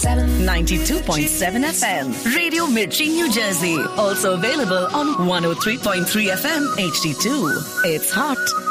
92.7 FM. Radio Mirchi, New Jersey. Also available on 103.3 FM HD2. It's hot.